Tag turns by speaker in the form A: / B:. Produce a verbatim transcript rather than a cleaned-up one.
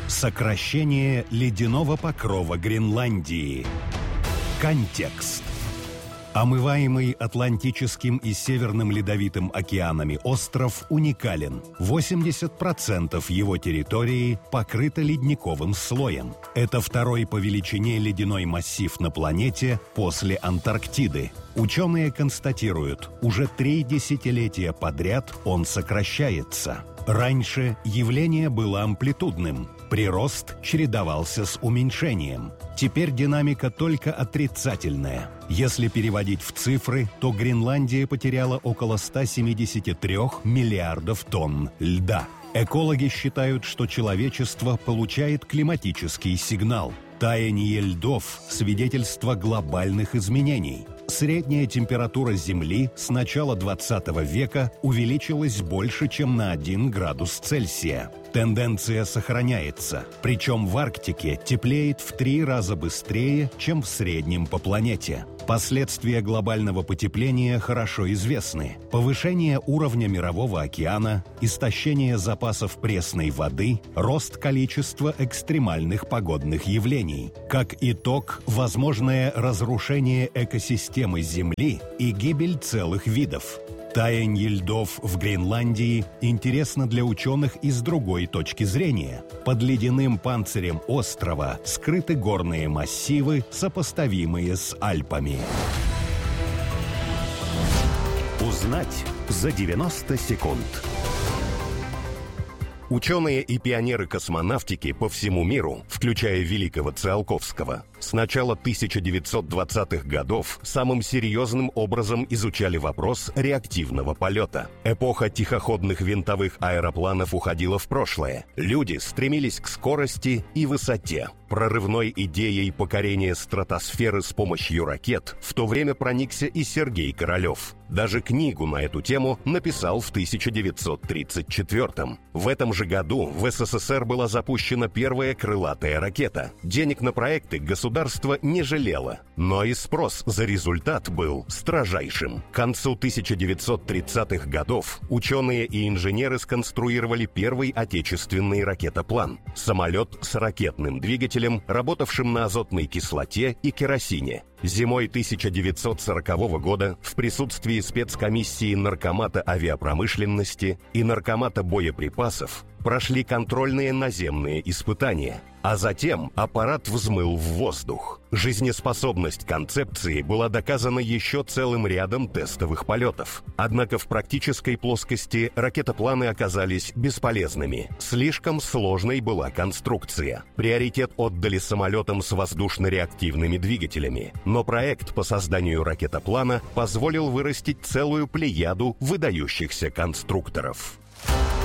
A: Сокращение ледяного покрова Гренландии. Контекст. Омываемый Атлантическим и Северным Ледовитым океанами остров уникален. восемьдесят процентов его территории покрыто ледниковым слоем. Это второй по величине ледяной массив на планете после Антарктиды. Ученые констатируют, уже три десятилетия подряд он сокращается. Раньше явление было амплитудным. Прирост чередовался с уменьшением. Теперь динамика только отрицательная. Если переводить в цифры, то Гренландия потеряла около ста семидесяти трёх миллиардов тонн льда. Экологи считают, что человечество получает климатический сигнал. Таяние льдов – свидетельство глобальных изменений. Средняя температура Земли с начала двадцатого века увеличилась больше, чем на один градус Цельсия. Тенденция сохраняется, причем в Арктике теплеет в три раза быстрее, чем в среднем по планете. Последствия глобального потепления хорошо известны. Повышение уровня Мирового океана, истощение запасов пресной воды, рост количества экстремальных погодных явлений. Как итог, возможное разрушение экосистемы Земли и гибель целых видов. Таяние льдов в Гренландии интересно для ученых и с другой точки зрения. Под ледяным панцирем острова скрыты горные массивы, сопоставимые с Альпами. Узнать за девяносто секунд. Ученые и пионеры космонавтики по всему миру, включая великого Циолковского, с начала тысяча девятьсот двадцатых годов самым серьезным образом изучали вопрос реактивного полета. Эпоха тихоходных винтовых аэропланов уходила в прошлое. Люди стремились к скорости и высоте. Прорывной идеей покорения стратосферы с помощью ракет в то время проникся и Сергей Королев. Даже книгу на эту тему написал в тысяча девятьсот тридцать четвёртом. В этом же году в СССР была запущена первая крылатая ракета. Денег на проекты государство не жалело, но и спрос за результат был строжайшим. К концу тысяча девятьсот тридцатых годов ученые и инженеры сконструировали первый отечественный ракетоплан – самолет с ракетным двигателем, работавшим на азотной кислоте и керосине. Зимой тысяча девятьсот сорокового года в присутствии спецкомиссии Наркомата авиапромышленности и Наркомата боеприпасов прошли контрольные наземные испытания, а затем аппарат взмыл в воздух. Жизнеспособность концепции была доказана еще целым рядом тестовых полетов. Однако в практической плоскости ракетопланы оказались бесполезными. Слишком сложной была конструкция. Приоритет отдали самолетам с воздушно-реактивными двигателями. Но проект по созданию ракетоплана позволил вырастить целую плеяду выдающихся конструкторов.